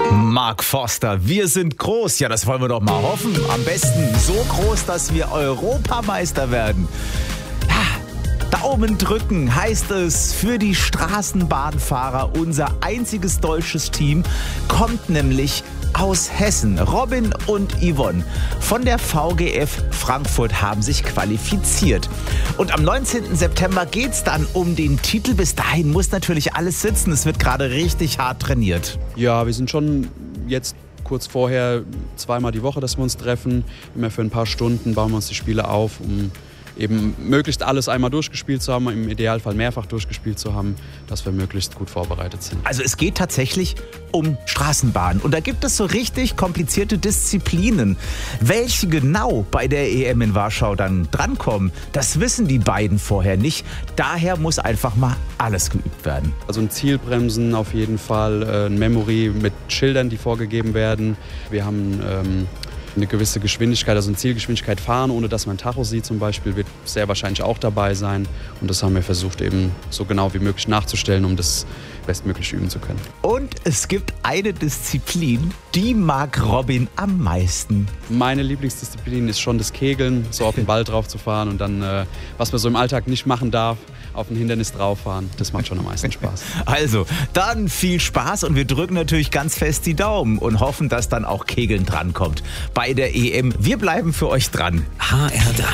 Mark Forster, wir sind groß. Ja, das wollen wir doch mal hoffen. Am besten so groß, dass wir Europameister werden. Ja, Daumen drücken heißt es für die Straßenbahnfahrer. Unser einziges deutsches Team kommt nämlich aus Hessen. Robin und Yvonne von der VGF Frankfurt haben sich qualifiziert. Und am 19. September geht's dann um den Titel. Bis dahin muss natürlich alles sitzen. Es wird gerade richtig hart trainiert. Ja, wir sind schon jetzt kurz vorher zweimal die Woche, dass wir uns treffen. Immer für ein paar Stunden bauen wir uns die Spiele auf, um eben möglichst alles einmal durchgespielt zu haben, im Idealfall mehrfach durchgespielt zu haben, dass wir möglichst gut vorbereitet sind. Also es geht tatsächlich um Straßenbahn. Und da gibt es so richtig komplizierte Disziplinen. Welche genau bei der EM in Warschau dann drankommen, das wissen die beiden vorher nicht. Daher muss einfach mal alles geübt werden. Also ein Zielbremsen auf jeden Fall, ein Memory mit Schildern, die vorgegeben werden. Wir haben eine gewisse Geschwindigkeit, also eine Zielgeschwindigkeit fahren, ohne dass man ein Tacho sieht zum Beispiel, wird sehr wahrscheinlich auch dabei sein. Und das haben wir versucht eben so genau wie möglich nachzustellen, um das bestmöglich üben zu können. Und es gibt eine Disziplin, die mag Robin am meisten. Meine Lieblingsdisziplin ist schon das Kegeln, so auf den Ball drauf zu fahren und dann, was man so im Alltag nicht machen darf, auf ein Hindernis drauf fahren. Das macht schon am meisten Spaß. Also, dann viel Spaß und wir drücken natürlich ganz fest die Daumen und hoffen, dass dann auch Kegeln drankommt bei der EM. Wir bleiben für euch dran. HR3.